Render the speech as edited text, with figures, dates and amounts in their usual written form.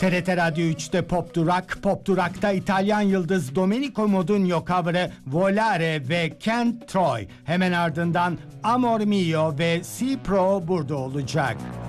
TRT Radyo 3'te Pop Durak, Pop Durak'ta İtalyan yıldız Domenico Modugno cover'ı Volare ve Ken Troy. Hemen ardından Amor Mio ve C Pro burada olacak.